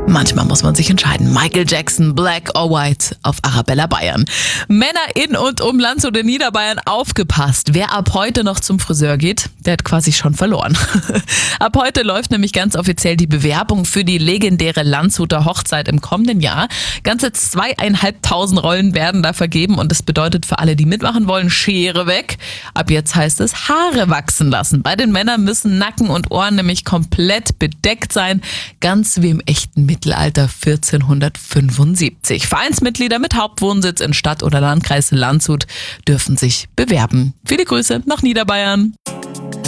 Manchmal muss man sich entscheiden. Michael Jackson, Black or White auf Arabella Bayern. Männer in und um Landshut in Niederbayern, aufgepasst. Wer ab heute noch zum Friseur geht, der hat quasi schon verloren. Ab heute läuft nämlich ganz offiziell die Bewerbung für die legendäre Landshuter Hochzeit im kommenden Jahr. Ganze 2.500 Rollen werden da vergeben und das bedeutet für alle, die mitmachen wollen, Schere weg. Ab jetzt heißt es Haare wachsen lassen. Bei den Männern müssen Nacken und Ohren nämlich komplett bedeckt sein, ganz wie im echten Mittelalter 1475. Vereinsmitglieder mit Hauptwohnsitz in Stadt oder Landkreis Landshut dürfen sich bewerben. Viele Grüße nach Niederbayern.